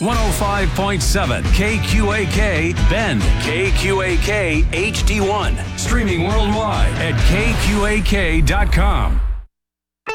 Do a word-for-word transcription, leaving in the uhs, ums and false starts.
one oh five point seven K Q A K Bend, K Q A K H D one. Streaming worldwide at K Q A K dot com.